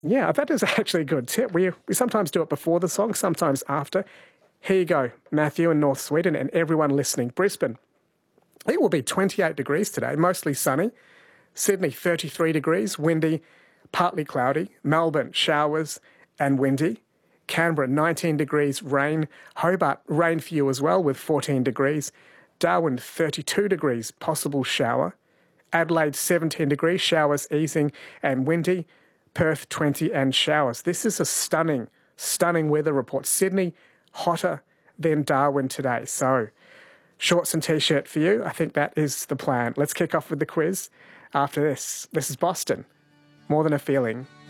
Yeah, that is actually a good tip. We sometimes do it before the song, sometimes after. Here you go, Matthew in North Sweden and everyone listening. Brisbane, it will be 28 degrees today, mostly sunny. Sydney, 33 degrees, windy, partly cloudy. Melbourne, showers and windy. Canberra, 19 degrees, rain. Hobart, rain for you as well with 14 degrees. Darwin, 32 degrees, possible shower. Adelaide, 17 degrees, showers easing and windy. Perth, 20 and showers. This is a stunning, stunning weather report. Sydney, hotter than Darwin today. So, shorts and t-shirt for you. I think that is the plan. Let's kick off with the quiz after this. This is Boston. More Than a Feeling.